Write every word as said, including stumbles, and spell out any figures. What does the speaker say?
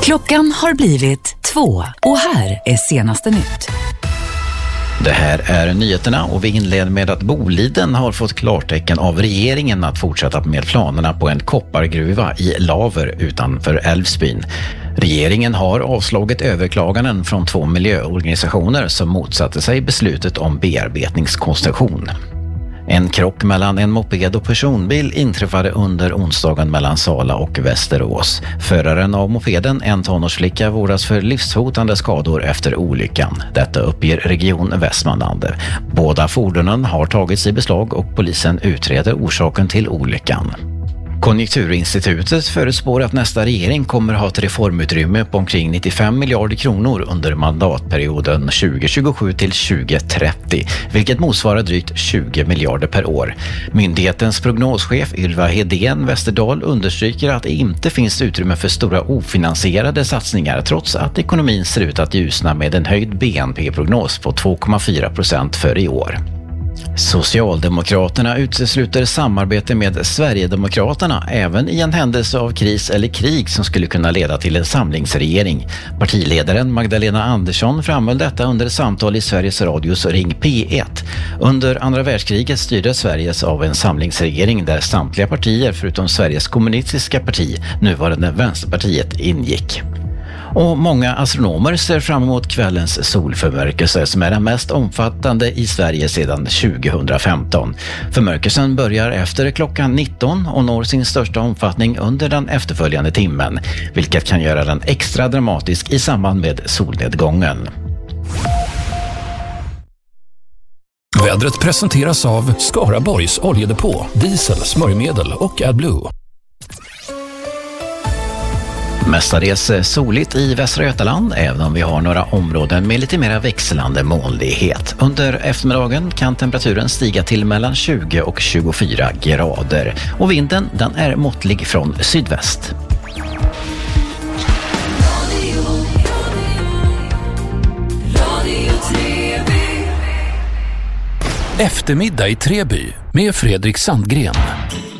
Klockan har blivit två och här är senaste nytt. Det här är nyheterna och vi inleder med att Boliden har fått klartecken av regeringen att fortsätta med planerna på en koppargruva i Laver utanför Älvsbyn. Regeringen har avslagit överklaganden från två miljöorganisationer som motsatte sig beslutet om bearbetningskoncession. En krock mellan en moped och personbil inträffade under onsdagen mellan Sala och Västerås. Föraren av mopeden, en tonårsflicka, vårdas för livshotande skador efter olyckan. Detta uppger Region Västmanland. Båda fordonen har tagits i beslag och polisen utreder orsaken till olyckan. Konjunkturinstitutet förutspår att nästa regering kommer ha ett reformutrymme på omkring nittiofem miljarder kronor under mandatperioden tjugo tjugosju till tjugo trettio, vilket motsvarar drygt tjugo miljarder per år. Myndighetens prognoschef Ylva Hedén Westerdahl understryker att det inte finns utrymme för stora ofinansierade satsningar trots att ekonomin ser ut att ljusna med en höjd B N P-prognos på två komma fyra procent för i år. Socialdemokraterna utesluter samarbete med Sverigedemokraterna även i en händelse av kris eller krig som skulle kunna leda till en samlingsregering. Partiledaren Magdalena Andersson framhöll detta under samtal i Sveriges Radios Ring P ett. Under andra världskriget styrde Sveriges av en samlingsregering där samtliga partier förutom Sveriges kommunistiska parti, nuvarande Vänsterpartiet, ingick. Och många astronomer ser fram emot kvällens solförmörkelse som är den mest omfattande i Sverige sedan tjugohundrafemton. Förmörkelsen börjar efter klockan nitton och når sin största omfattning under den efterföljande timmen, vilket kan göra den extra dramatisk i samband med solnedgången. Vädret presenteras av Skaraborgs oljedepå, diesel, smörjmedel och AdBlue. Mestadels soligt i Västra Götaland, även om vi har några områden med lite mer växlande molnighet. Under eftermiddagen kan temperaturen stiga till mellan tjugo och tjugofyra grader och vinden den är måttlig från sydväst. Eftermiddag i Treby med Fredrik Sandgren.